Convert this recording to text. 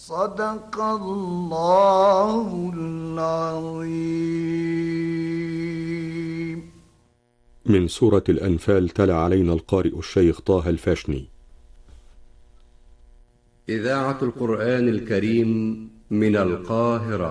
صدق الله العظيم. من سورة الأنفال تلا علينا القارئ الشيخ طه الفاشني. إذاعة القرآن الكريم من القاهرة.